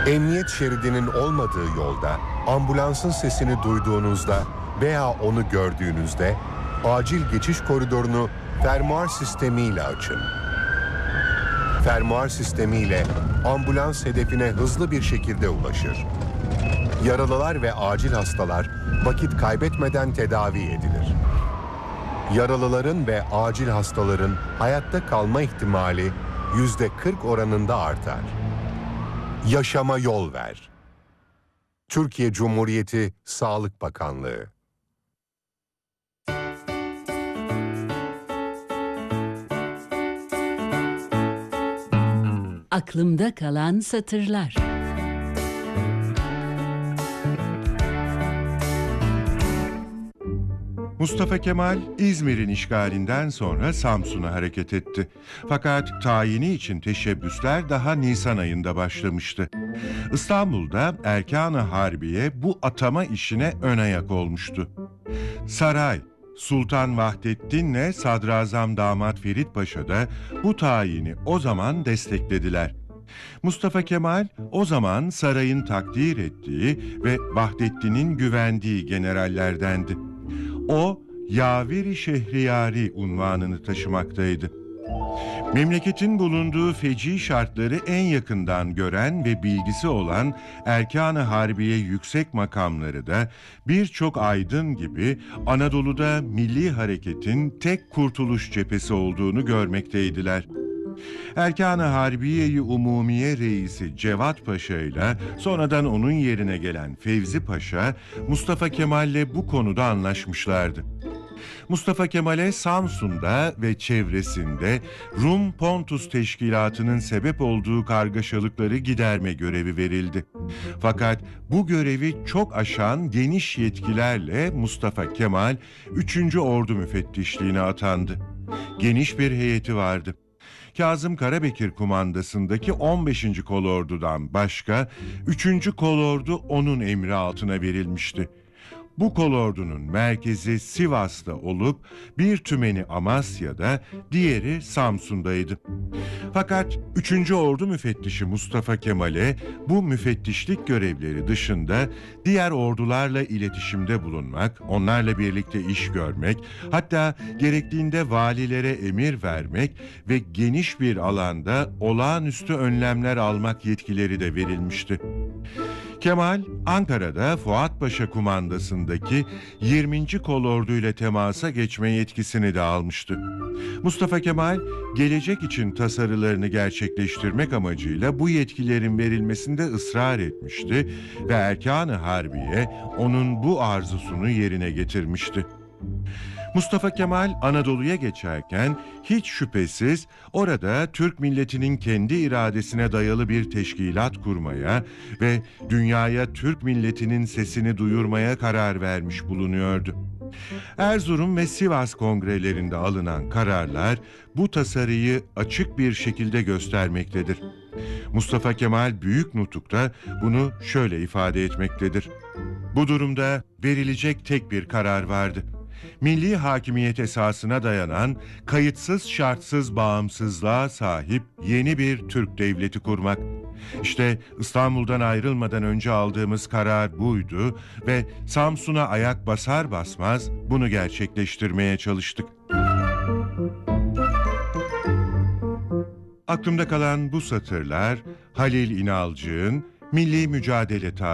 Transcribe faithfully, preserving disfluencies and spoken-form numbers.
Emniyet şeridinin olmadığı yolda ambulansın sesini duyduğunuzda veya onu gördüğünüzde acil geçiş koridorunu fermuar sistemiyle açın. Fermuar sistemiyle ambulans hedefine hızlı bir şekilde ulaşır. Yaralılar ve acil hastalar vakit kaybetmeden tedavi edilir. Yaralıların ve acil hastaların hayatta kalma ihtimali yüzde kırk oranında artar. Yaşama yol ver. Türkiye Cumhuriyeti Sağlık Bakanlığı. Aklımda kalan satırlar. Mustafa Kemal, İzmir'in işgalinden sonra Samsun'a hareket etti. Fakat tayini için teşebbüsler daha Nisan ayında başlamıştı. İstanbul'da Erkan-ı Harbiye bu atama işine ön ayak olmuştu. Saray, Sultan Vahdettin'le Sadrazam Damat Ferit Paşa da bu tayini o zaman desteklediler. Mustafa Kemal o zaman sarayın takdir ettiği ve Vahdettin'in güvendiği generallerdendi. O, Yaveri Şehriyari unvanını taşımaktaydı. Memleketin bulunduğu feci şartları en yakından gören ve bilgisi olan Erkan-ı Harbiye yüksek makamları da birçok aydın gibi Anadolu'da milli hareketin tek kurtuluş cephesi olduğunu görmekteydiler. Erkan-ı Harbiye-i Umumiye Reisi Cevat Paşa ile sonradan onun yerine gelen Fevzi Paşa, Mustafa Kemal'le bu konuda anlaşmışlardı. Mustafa Kemal'e Samsun'da ve çevresinde Rum Pontus Teşkilatı'nın sebep olduğu kargaşalıkları giderme görevi verildi. Fakat bu görevi çok aşan geniş yetkilerle Mustafa Kemal üçüncü Ordu Müfettişliğine atandı. Geniş bir heyeti vardı. Kazım Karabekir kumandasındaki on beşinci kolordudan başka üçüncü kolordu onun emri altına verilmişti. Bu kolordunun merkezi Sivas'ta olup bir tümeni Amasya'da, diğeri Samsun'daydı. Fakat üçüncü Ordu Müfettişi Mustafa Kemal'e bu müfettişlik görevleri dışında diğer ordularla iletişimde bulunmak, onlarla birlikte iş görmek, hatta gerektiğinde valilere emir vermek ve geniş bir alanda olağanüstü önlemler almak yetkileri de verilmişti. Kemal, Ankara'da Fuat Paşa kumandasındaki yirminci kolordu ile temasa geçme yetkisini de almıştı. Mustafa Kemal, gelecek için tasarılarını gerçekleştirmek amacıyla bu yetkilerin verilmesinde ısrar etmişti ve Erkan-ı Harbiye onun bu arzusunu yerine getirmişti. Mustafa Kemal Anadolu'ya geçerken hiç şüphesiz orada Türk milletinin kendi iradesine dayalı bir teşkilat kurmaya ve dünyaya Türk milletinin sesini duyurmaya karar vermiş bulunuyordu. Erzurum ve Sivas kongrelerinde alınan kararlar bu tasarıyı açık bir şekilde göstermektedir. Mustafa Kemal Büyük Nutuk'ta bunu şöyle ifade etmektedir. Bu durumda verilecek tek bir karar vardı. Milli hakimiyet esasına dayanan kayıtsız şartsız bağımsızlığa sahip yeni bir Türk devleti kurmak. İşte İstanbul'dan ayrılmadan önce aldığımız karar buydu ve Samsun'a ayak basar basmaz bunu gerçekleştirmeye çalıştık. Aklımda kalan bu satırlar Halil İnalcık'ın Milli Mücadele Tarihi